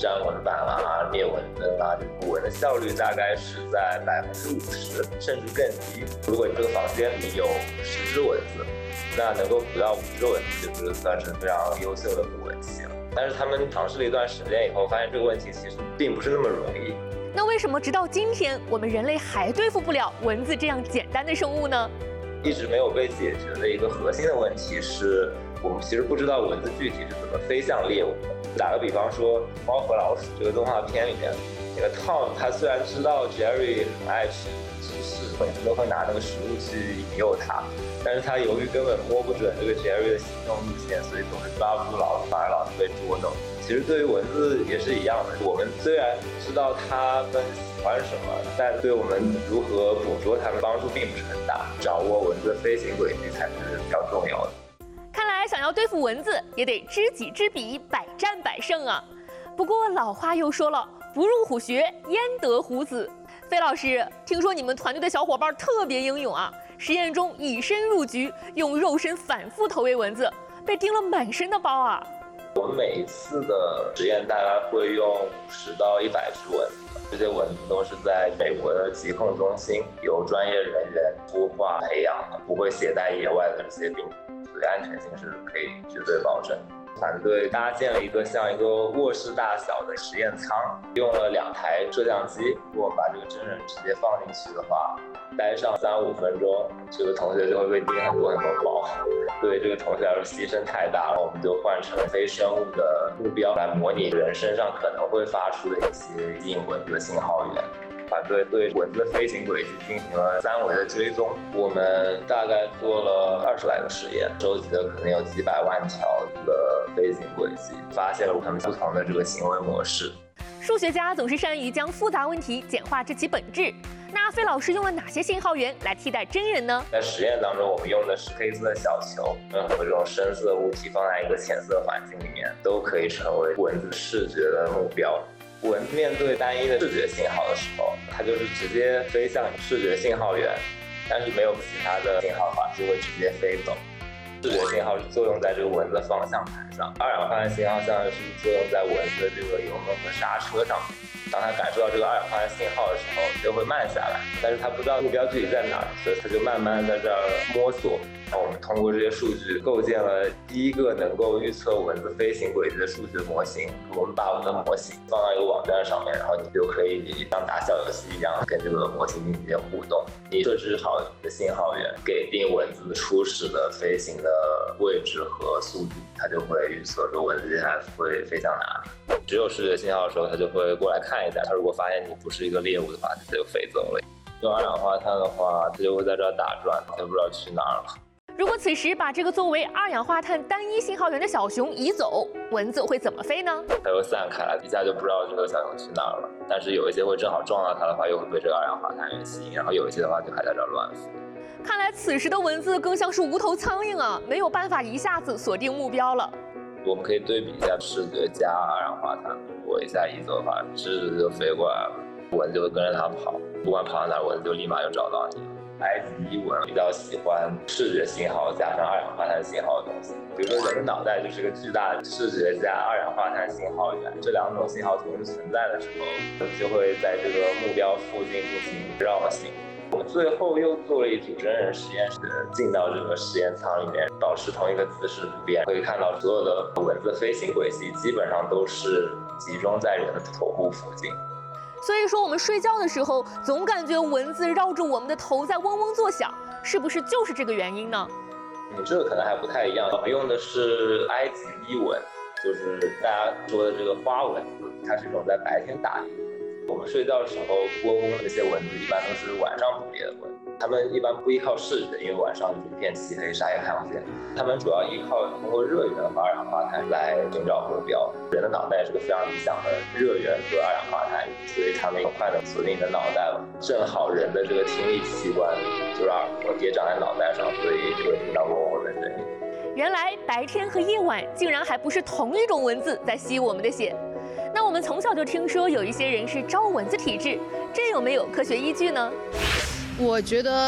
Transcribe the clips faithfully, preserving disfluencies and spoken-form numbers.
粘纹板啊、裂纹灯啊，补纹的效率大概是在百分之五十甚至更低。如果你这个房间里有十只蚊子，那能够补到五只蚊子，就是算是非常优秀的补蚊器了。但是他们尝试了一段时间以后，发现这个问题其实并不是那么容易。 那为什么直到今天我们人类还对付不了蚊子这样简单的生物呢？ 一直没有被解决的一个核心的问题是，我们其实不知道蚊子具体是怎么飞向猎物的。打个比方说，《猫和老鼠》这个动画片里面，那个 Tom 他虽然知道 Jerry 很爱吃芝士，每次都会拿那个食物去引诱他，但是他由于根本摸不准这个 Jerry 的行动路线，所以总是抓不住老鼠，反而老是被捉弄。其实对于蚊子也是一样的，我们虽然知道它们喜欢什么，但对我们如何捕捉它们帮助并不是很大。掌握蚊子的飞行轨迹才是比较重要的。 看来想要对付蚊子，也得知己知彼，百战百胜啊。不过老话又说了，不入虎穴，焉得虎子。费老师，听说你们团队的小伙伴特别英勇啊，实验中以身入局，用肉身反复投喂蚊子，被叮了满身的包啊。 我们每一次的实验大概会用五十到一百只蚊子，这些蚊子都是在美国的疾控中心由专业人员孵化培养的，不会携带野外的这些病毒，所以安全性是可以绝对保证。团队搭建了一个像一个卧室大小的实验舱，用了两台摄像机。如果我们把这个真人直接放进去的话，待上三五分钟，这个同学就会被叮很多很多包。对这个同学来说牺牲太大了，我们就换成非生物的目标来模拟人身上可能会发出的一些吸引蚊子的信号源。团队对蚊子的飞行轨迹进行了三维的追踪，我们大概做了二十来个实验，收集了可能有几百万条的飞行轨迹，发现了它们不同的这个行为模式。 数学家总是善于将复杂问题简化至其本质。那费老师用了哪些信号源来替代真人呢？ 在实验当中，我们用的是黑色小球，任何这种深色物体放在一个浅色环境里面，都可以成为蚊子视觉的目标。蚊子面对单一的视觉信号的时候，它就是直接飞向视觉信号源，但是没有其他的信号的话，就会直接飞走。视觉信号是作用在这个蚊子的方向盘上，二氧化碳信号像是作用在蚊子的这个油门和刹车上面。当它感受到这个二氧化碳信号的时候，就会慢下来，但是它不知道目标具体在哪儿，所以它就慢慢在这儿摸索。然后我们通过这些数据构建了第一个能够预测蚊子飞行轨迹的数学模型。我们把我们的模型放到一个网站上面，然后你就可以像打小游戏一样跟这个模型进行互动。你设置好你的信号源，给定蚊子初始的飞行的位置和速度，它就会预测说蚊子接下来会飞向哪。只有视觉信号的时候，它就会过来看一下。它如果发现你不是一个猎物的话，它就飞走了。用二氧化碳的话，它就会在这儿打转，它就不知道去哪儿了。 如果此时把这个作为二氧化碳单一信号源的小熊移走，蚊子会怎么飞呢？ 它会散开来，一下就不知道这个小熊去哪儿了。但是有一些会正好撞到它的话，又会被这个二氧化碳源吸引，然后有一些的话就还在这儿乱飞。 看来此时的蚊子更像是无头苍蝇啊，没有办法一下子锁定目标了。 我们可以对比一下视觉加二氧化碳，如果一下移走的话，直直就飞过来了，蚊子就会跟着它跑，不管跑到哪儿，蚊子就立马就找到你了。埃及蚁蚊比较喜欢视觉信号加上二氧化碳信号的东西，比如说人的脑袋就是个巨大的视觉加二氧化碳信号源，这两种信号同时存在的时候，就会在这个目标附近进行绕行。我们最后又做了一组真人实验，是进到这个实验舱里面，保持同一个姿势不变，可以看到所有的蚊子飞行轨迹基本上都是集中在人的头部附近。 所以说我们睡觉的时候总感觉蚊子绕着我们的头在嗡嗡作响，是不是就是这个原因呢？ 你这个可能还不太一样，我们用的是埃及伊蚊，就是大家说的这个花蚊子，它是一种在白天打猎的蚊子。我们睡觉的时候窝嗡的这些蚊子一般都是晚上捕猎的蚊子，它们一般不依靠视觉，因为晚上一片漆黑，啥也看不见。它们主要依靠通过热源和二氧化碳来寻找目标。人的脑袋是个非常理想的热源和二氧化碳，所以它们很快的锁定你的脑袋了。正好人的这个听力器官就是耳朵也长在脑袋上，所以就会听到嗡嗡的声音。 原来白天和夜晚竟然还不是同一种蚊子在吸我们的血。那我们从小就听说有一些人是招蚊子体质，这有没有科学依据呢？ 我觉得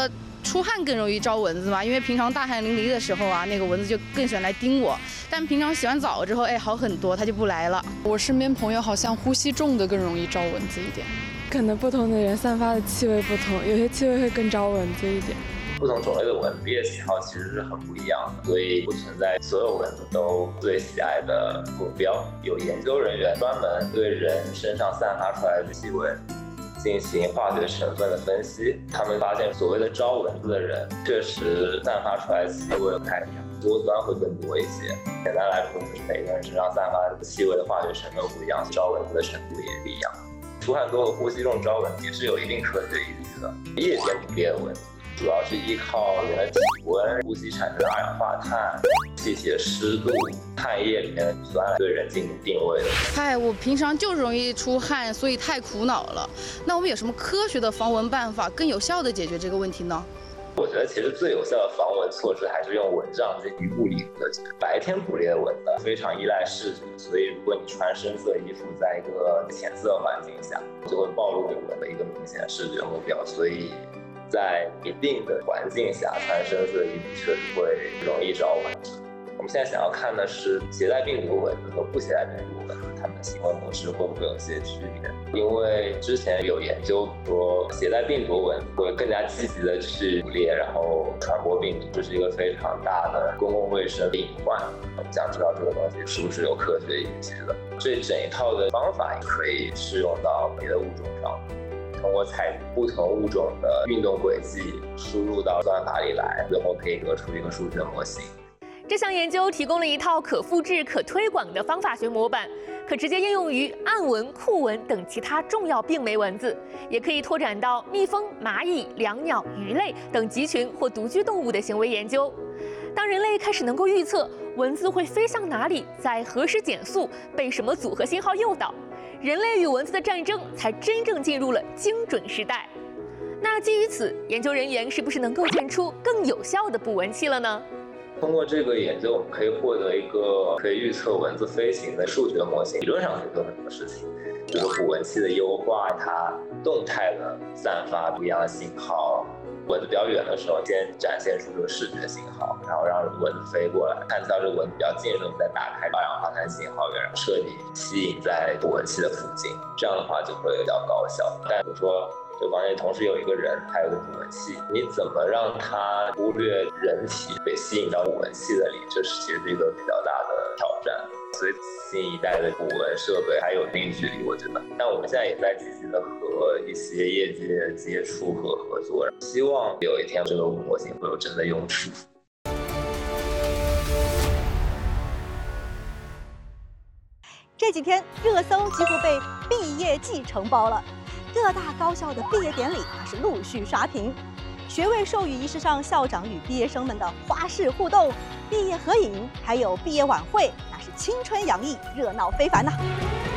出汗更容易招蚊子嘛，因为平常大汗淋漓的时候啊，那个蚊子就更喜欢来叮我。但平常洗完澡之后，哎，好很多，它就不来了。 我身边朋友好像呼吸重的更容易招蚊子一点， 可能不同的人散发的气味不同，有些气味会更招蚊子一点。 不同种类的蚊子毕业喜好其实是很不一样的，所以不存在所有蚊子都最喜爱的目标。有研究人员专门对人身上散发出来的气味进行化学成分的分析，他们发现所谓的招蚊子的人确实散发出来的气味不太一样，多酸会更多一些。简单来说，就是每个人身上散发的气味的化学成分不一样，招蚊子的程度也不一样。出汗多和呼吸重招蚊子也是有一定科学依据的。夜间捕猎的蚊子主要是依靠人的体温、呼吸产生的二氧化碳、气体的湿度、汗液里面的酸来对人进行定位的。 嗨，我平常就容易出汗，所以太苦恼了。那我们有什么科学的防蚊办法，更有效地解决这个问题呢？ 我觉得其实最有效的防蚊措施还是用蚊帐进行物理隔绝。白天捕猎的蚊子非常依赖视觉，所以如果你穿深色衣服，在一个浅色环境下，就会暴露给蚊的一个明显视觉目标。所以在一定的环境下，穿深色衣服确实会容易招蚊子。我们现在想要看的是携带病毒蚊子和不携带病毒蚊子，它们的行为模式会不会有些区别？因为之前有研究说，携带病毒蚊子会更加积极的去捕猎，然后传播病毒，这是一个非常大的公共卫生隐患。我们想知道这个东西是不是有科学依据的？这整一套的方法也可以适用到别的物种上。通过采不同物种的运动轨迹输入到算法里来，最后可以得出一个数学模型。 这项研究提供了一套可复制、可推广的方法学模板，可直接应用于暗蚊、酷蚊等其他重要病媒蚊子，也可以拓展到蜜蜂、蚂蚁、椋鸟、鱼类等集群或独居动物的行为研究。当人类开始能够预测蚊子会飞向哪里，在何时减速，被什么组合信号诱导，人类与蚊子的战争才真正进入了精准时代。那基于此，研究人员是不是能够建出更有效的捕蚊器了呢？ 通过这个研究，我们可以获得一个可以预测蚊子飞行的数学模型。理论上可以做很多事情，这个捕蚊器的优化，它动态的散发不一样的信号。蚊子比较远的时候，先展现出这个视觉信号，然后让蚊子飞过来，看到这个蚊子比较近的时候，再打开二氧化碳信号源，彻底吸引在捕蚊器的附近。这样的话就会比较高效。但比如说，这个房间同时有一个人，还有一个捕蚊器，你怎么让他忽略人体被吸引到捕蚊器的里？这是其实是一个比较大的挑战。所以新一代的捕蚊设备还有一定距离，我觉得。但我们现在也在积极的和一些业界接触和合作，希望有一天这个模型会有真的用处。 这几天热搜几乎被毕业季承包了。各大高校的毕业典礼那是陆续刷屏，学位授予仪式上，校长与毕业生们的花式互动、毕业合影，还有毕业晚会，那是青春洋溢，热闹非凡呐、啊。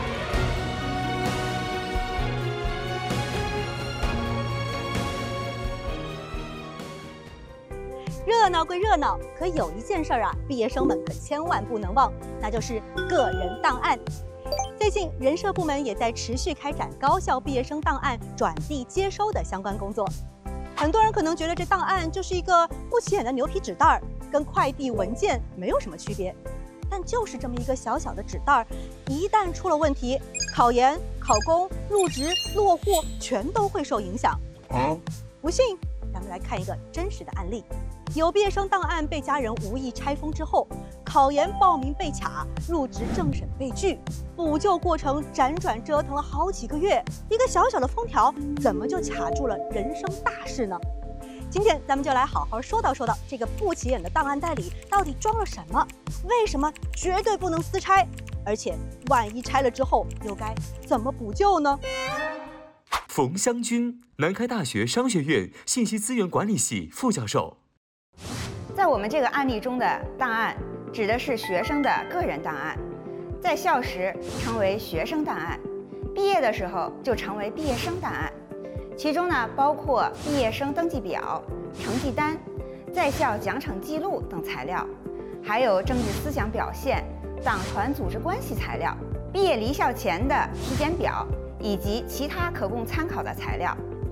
热闹归热闹，可有一件事儿啊，毕业生们可千万不能忘，那就是个人档案。最近，人社部门也在持续开展高校毕业生档案转递接收的相关工作。很多人可能觉得这档案就是一个不起眼的牛皮纸袋儿，跟快递文件没有什么区别。但就是这么一个小小的纸袋儿，一旦出了问题，考研、考公、入职、落户全都会受影响。嗯，不信，咱们来看一个真实的案例。有毕业生档案被家人无意拆封之后，考研报名被卡，入职政审被拒，补救过程辗转折腾了好几个月，一个小小的封条怎么就卡住了人生大事呢？今天咱们就来好好说道说道这个不起眼的档案袋里到底装了什么，为什么绝对不能私拆，而且万一拆了之后又该怎么补救呢？ 冯湘军，南开大学商学院信息资源管理系副教授。 在我们这个案例中的档案指的是学生的个人档案，在校时称为学生档案，毕业的时候就成为毕业生档案。其中呢，包括毕业生登记表、成绩单、在校奖惩记录等材料，还有政治思想表现、党团组织关系材料、毕业离校前的体检表以及其他可供参考的材料。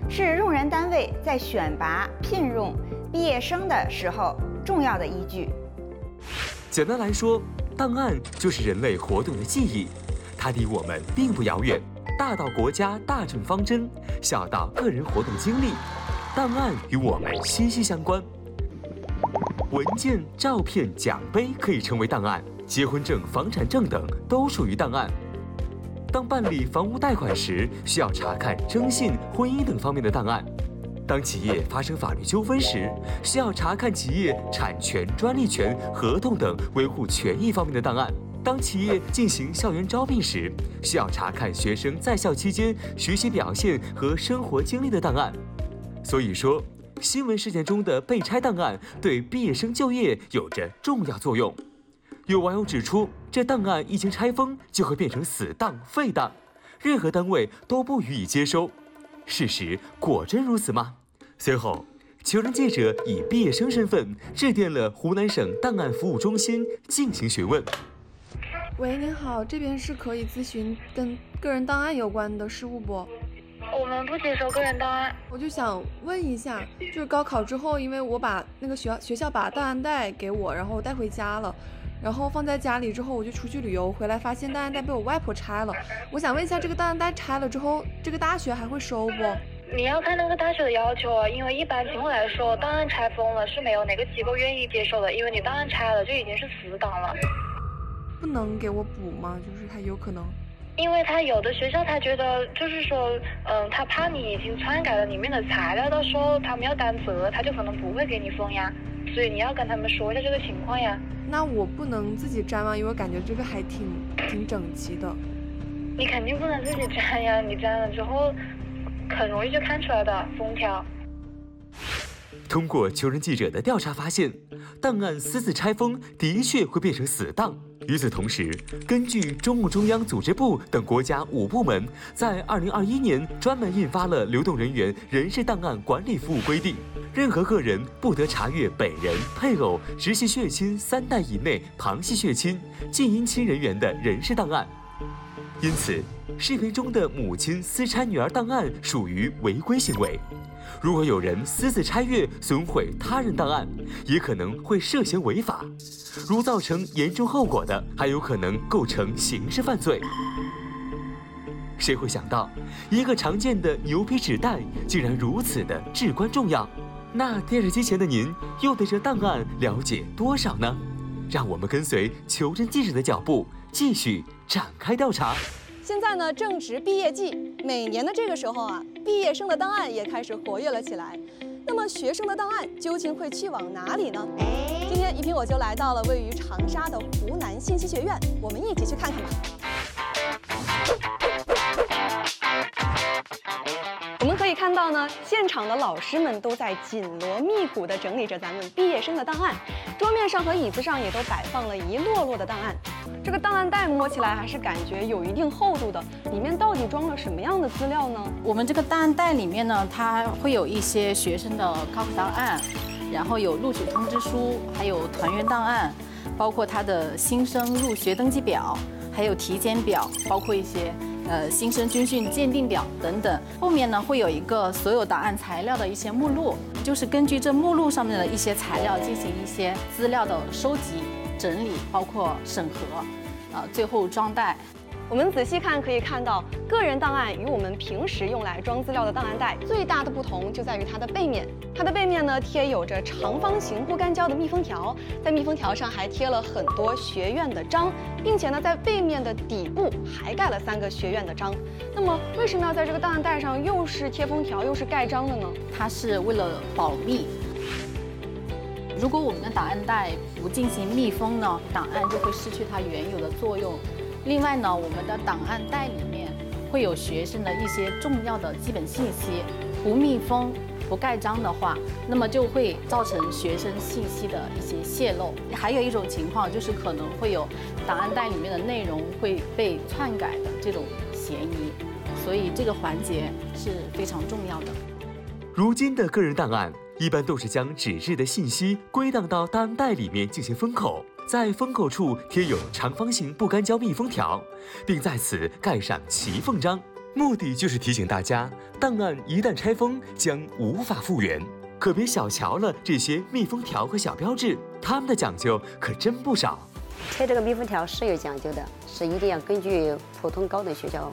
是用人单位在选拔、聘用毕业生的时候重要的依据。 简单来说，档案就是人类活动的记忆，它离我们并不遥远，大到国家大政方针，小到个人活动经历，档案与我们息息相关。文件、照片、奖杯可以成为档案，结婚证、房产证等都属于档案。当办理房屋贷款时，需要查看征信、婚姻等方面的档案；当企业发生法律纠纷时，需要查看企业产权、专利权、合同等维护权益方面的档案；当企业进行校园招聘时，需要查看学生在校期间学习表现和生活经历的档案。所以说，新闻事件中的被拆档案对毕业生就业有着重要作用。有网友指出，这档案一经拆封就会变成死档、废档，任何单位都不予以接收。事实果真如此吗？随后，求人记者以毕业生身份致电了湖南省档案服务中心进行询问。 喂，您好，这边是可以咨询跟个人档案有关的事务不？ 我们不接收个人档案。 我就想问一下，就是高考之后，因为我把那个学校学校把档案袋给我，然后我带回家了。然后放在家里之后，我就出去旅游，回来发现档案袋被我外婆拆了。我想问一下，这个档案袋拆了之后，这个大学还会收不？ 你要看那个大学的要求啊，因为一般情况来说，档案拆封了是没有哪个机构愿意接受的，因为你档案拆了就已经是死档了。 不能给我补吗？就是他有可能。 因为他有的学校他觉得就是说，嗯，他怕你已经篡改了里面的材料，到时候他们要担责，他就可能不会给你封呀。所以你要跟他们说一下这个情况呀。 那我不能自己粘吗？因为我感觉这个还挺挺整齐的。 你肯定不能自己粘呀，你粘了之后很容易就看出来的封条。 通过求人记者的调查发现，档案私自拆封的确会变成死档。与此同时，根据中共中央组织部等国家五部门在二零二一年专门印发了《流动人员人事档案管理服务规定》，任何个人不得查阅本人、配偶、直系血亲三代以内旁系血亲、近姻亲人员的人事档案。因此，视频中的母亲私拆女儿档案属于违规行为。如果有人私自拆阅、损毁他人档案，也可能会涉嫌违法。如造成严重后果的，还有可能构成刑事犯罪。谁会想到，一个常见的牛皮纸袋竟然如此的至关重要？那电视机前的您又对这档案了解多少呢？让我们跟随求真记者的脚步，继续展开调查。 现在呢，正值毕业季，每年的这个时候啊，毕业生的档案也开始活跃了起来。那么，学生的档案究竟会去往哪里呢？今天，一平我就来到了位于长沙的湖南信息学院，我们一起去看看吧。我们可以看到呢，现场的老师们都在紧锣密鼓地整理着咱们毕业生的档案，桌面上和椅子上也都摆放了一摞摞的档案。这个档案袋摸起来还是感觉有一定厚度的，里面到底装了什么样的资料呢？ 我们这个档案袋里面呢，它会有一些学生的高考档案，然后有录取通知书，还有团员档案，包括他的新生入学登记表，还有体检表，包括一些呃新生军训鉴定表等等。后面呢会有一个所有档案材料的一些目录，就是根据这目录上面的一些材料进行一些资料的收集、整理，包括审核，呃，最后装袋。我们仔细看可以看到，个人档案与我们平时用来装资料的档案袋最大的不同就在于它的背面。它的背面呢贴有着长方形不干胶的密封条，在密封条上还贴了很多学院的章，并且呢在背面的底部还盖了三个学院的章。那么为什么要在这个档案袋上又是贴封条又是盖章的呢？它是为了保密。如果我们的档案袋不进行密封呢，档案就会失去它原有的作用。另外呢，我们的档案袋里面会有学生的一些重要的基本信息，不密封、不盖章的话，那么就会造成学生信息的一些泄露。还有一种情况就是可能会有档案袋里面的内容会被篡改的这种嫌疑，所以这个环节是非常重要的。 如今的个人档案一般都是将纸质的信息归档到档案袋里面进行封口。在封口处贴有长方形不干胶密封条，并在此盖上骑缝章。 目的就是提醒大家，档案一旦拆封将无法复原，可别小瞧了这些密封条和小标志，它们的讲究可真不少。 贴这个密封条是有讲究的，是一定要根据普通高等学校